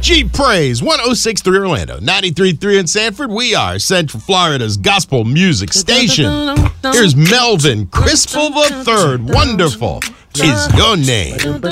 G Praise, 106.3 Orlando, 93.3 in Sanford. We are Central Florida's gospel music station. Here's Melvin Crispell III. Wonderful is your name.